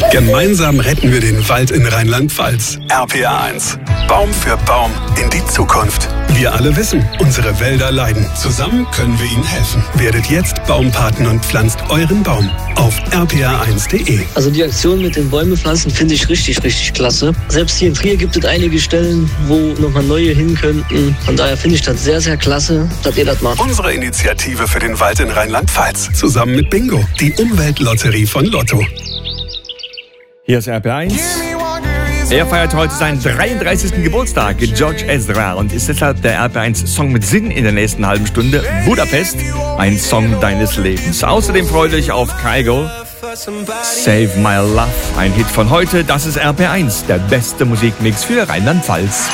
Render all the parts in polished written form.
Gemeinsam retten wir den Wald in Rheinland-Pfalz. RPA 1. Baum für Baum in die Zukunft. Wir alle wissen, unsere Wälder leiden. Zusammen können wir ihnen helfen. Werdet jetzt Baumpaten und pflanzt euren Baum auf rpa1.de. Also die Aktion mit den Bäume pflanzen finde ich richtig, richtig klasse. Selbst hier in Trier gibt es einige Stellen, wo nochmal neue hin könnten. Von daher finde ich das sehr, sehr klasse, dass ihr das macht. Unsere Initiative für den Wald in Rheinland-Pfalz. Zusammen mit Bingo, die Umweltlotterie von Lotto. Hier ist RPA 1. Er feiert heute seinen 33. Geburtstag, George Ezra, und ist deshalb der RPA 1 Song mit Sinn in der nächsten halben Stunde. Budapest, ein Song deines Lebens. Außerdem freut euch auf Kygo, Save My Love, ein Hit von heute. Das ist RPA 1, der beste Musikmix für Rheinland-Pfalz.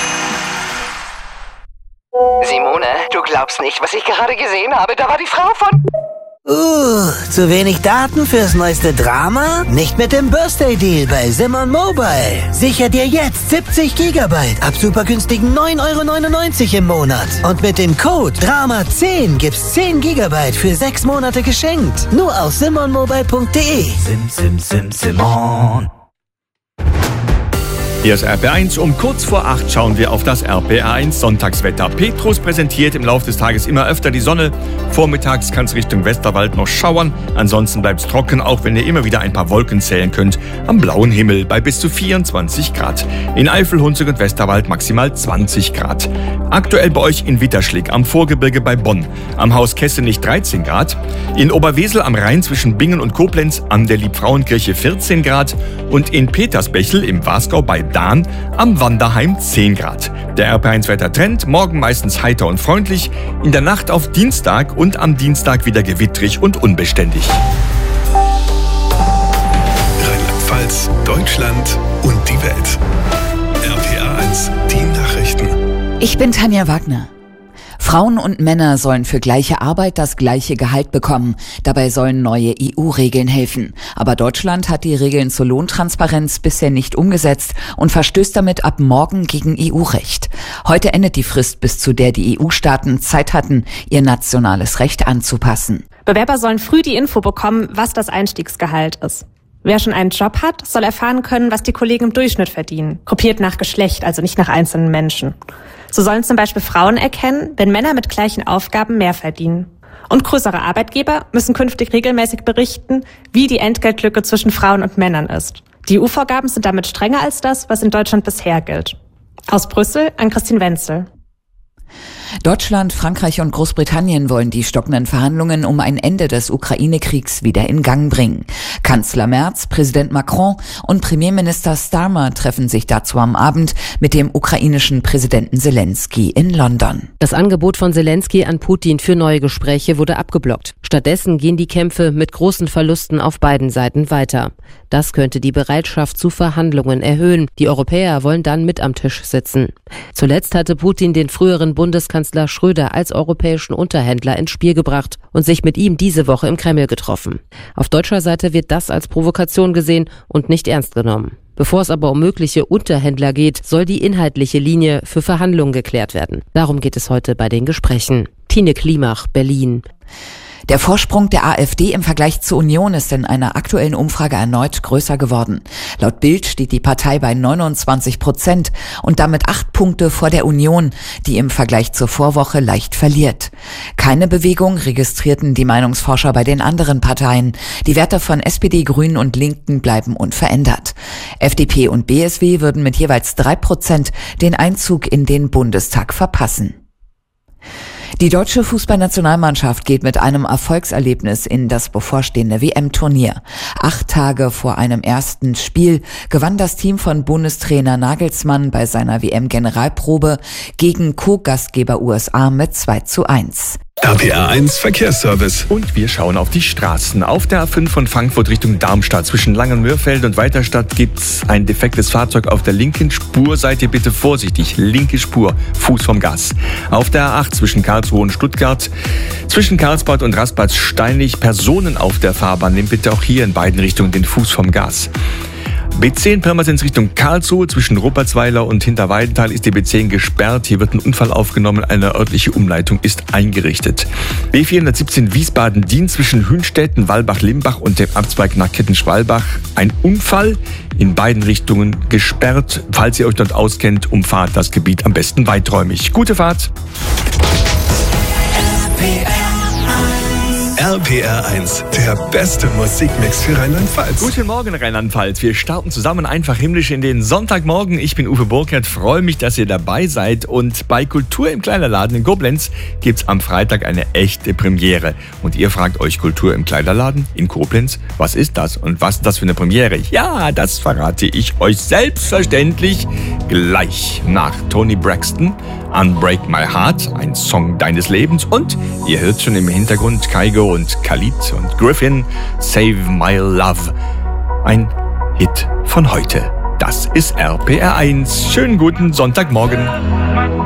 Simone, du glaubst nicht, was ich gerade gesehen habe. Da war die Frau von... Zu wenig Daten fürs neueste Drama? Nicht mit dem Birthday Deal bei Simon Mobile. Sicher dir jetzt 70 GB ab super günstigen 9,99 € im Monat. Und mit dem Code DRAMA10 gibt's 10 GB für 6 Monate geschenkt. Nur auf simonmobile.de. Simon. Hier ist RPA 1. Um kurz vor 8 schauen wir auf das RPA 1 Sonntagswetter. Petrus präsentiert im Laufe des Tages immer öfter die Sonne. Vormittags kann es Richtung Westerwald noch schauern. Ansonsten bleibt es trocken, auch wenn ihr immer wieder ein paar Wolken zählen könnt. Am blauen Himmel bei bis zu 24 Grad. In Eifel, Hunsrück und Westerwald maximal 20 Grad. Aktuell bei euch in Witterschlick am Vorgebirge bei Bonn. Am Haus Kessenich 13 Grad. In Oberwesel am Rhein zwischen Bingen und Koblenz an der Liebfrauenkirche 14 Grad. Und in Petersbechel im Wasgau bei Dahn am Wanderheim 10 Grad. Der RPA 1 Wettertrend, morgen meistens heiter und freundlich, in der Nacht auf Dienstag und am Dienstag wieder gewittrig und unbeständig. Rheinland-Pfalz, Deutschland und die Welt. RPA 1, die Nachrichten. Ich bin Tanja Wagner. Frauen und Männer sollen für gleiche Arbeit das gleiche Gehalt bekommen. Dabei sollen neue EU-Regeln helfen. Aber Deutschland hat die Regeln zur Lohntransparenz bisher nicht umgesetzt und verstößt damit ab morgen gegen EU-Recht. Heute endet die Frist, bis zu der die EU-Staaten Zeit hatten, ihr nationales Recht anzupassen. Bewerber sollen früh die Info bekommen, was das Einstiegsgehalt ist. Wer schon einen Job hat, soll erfahren können, was die Kollegen im Durchschnitt verdienen. Gruppiert nach Geschlecht, also nicht nach einzelnen Menschen. So sollen zum Beispiel Frauen erkennen, wenn Männer mit gleichen Aufgaben mehr verdienen. Und größere Arbeitgeber müssen künftig regelmäßig berichten, wie die Entgeltlücke zwischen Frauen und Männern ist. Die EU-Vorgaben sind damit strenger als das, was in Deutschland bisher gilt. Aus Brüssel an Christine Wenzel. Deutschland, Frankreich und Großbritannien wollen die stockenden Verhandlungen um ein Ende des Ukraine-Kriegs wieder in Gang bringen. Kanzler Merz, Präsident Macron und Premierminister Starmer treffen sich dazu am Abend mit dem ukrainischen Präsidenten Zelensky in London. Das Angebot von Zelensky an Putin für neue Gespräche wurde abgeblockt. Stattdessen gehen die Kämpfe mit großen Verlusten auf beiden Seiten weiter. Das könnte die Bereitschaft zu Verhandlungen erhöhen. Die Europäer wollen dann mit am Tisch sitzen. Zuletzt hatte Putin den früheren Bundeskanzler Schröder als europäischen Unterhändler ins Spiel gebracht und sich mit ihm diese Woche im Kreml getroffen. Auf deutscher Seite wird das als Provokation gesehen und nicht ernst genommen. Bevor es aber um mögliche Unterhändler geht, soll die inhaltliche Linie für Verhandlungen geklärt werden. Darum geht es heute bei den Gesprächen. Tine Klimach, Berlin. Der Vorsprung der AfD im Vergleich zur Union ist in einer aktuellen Umfrage erneut größer geworden. Laut Bild steht die Partei bei 29% und damit 8 Punkte vor der Union, die im Vergleich zur Vorwoche leicht verliert. Keine Bewegung registrierten die Meinungsforscher bei den anderen Parteien. Die Werte von SPD, Grünen und Linken bleiben unverändert. FDP und BSW würden mit jeweils 3% den Einzug in den Bundestag verpassen. Die deutsche Fußballnationalmannschaft geht mit einem Erfolgserlebnis in das bevorstehende WM-Turnier. 8 Tage vor einem ersten Spiel gewann das Team von Bundestrainer Nagelsmann bei seiner WM-Generalprobe gegen Co-Gastgeber USA mit 2:1. RPA 1 Verkehrsservice. Und wir schauen auf die Straßen. Auf der A5 von Frankfurt Richtung Darmstadt zwischen Langenmörfeld und Weiterstadt gibt's ein defektes Fahrzeug auf der linken Spur. Seid ihr bitte vorsichtig. Linke Spur, Fuß vom Gas. Auf der A8 zwischen Karlsruhe und Stuttgart, zwischen Karlsbad und Raspatz steinig. Personen auf der Fahrbahn. Nehmt bitte auch hier in beiden Richtungen den Fuß vom Gas. B10 Pirmasens Richtung Karlsruhe. Zwischen Ruppertsweiler und Hinterweidenthal ist die B10 gesperrt. Hier wird ein Unfall aufgenommen. Eine örtliche Umleitung ist eingerichtet. B417 Wiesbaden-Dien zwischen Hünstetten, Walbach-Limbach und dem Abzweig nach Kettenschwalbach. Ein Unfall, in beiden Richtungen gesperrt. Falls ihr euch dort auskennt, umfahrt das Gebiet am besten weiträumig. Gute Fahrt! RPR 1, der beste Musikmix für Rheinland-Pfalz. Guten Morgen, Rheinland-Pfalz. Wir starten zusammen einfach himmlisch in den Sonntagmorgen. Ich bin Uwe Burkhardt, freue mich, dass ihr dabei seid. Und bei Kultur im Kleiderladen in Koblenz gibt's am Freitag eine echte Premiere. Und ihr fragt euch, Kultur im Kleiderladen in Koblenz, was ist das? Und was ist das für eine Premiere? Ja, das verrate ich euch selbstverständlich gleich nach Toni Braxton. Unbreak My Heart, ein Song deines Lebens. Und ihr hört schon im Hintergrund Kygo und Khalid und Griffin, Save My Love. Ein Hit von heute. Das ist RPR 1. Schönen guten Sonntagmorgen.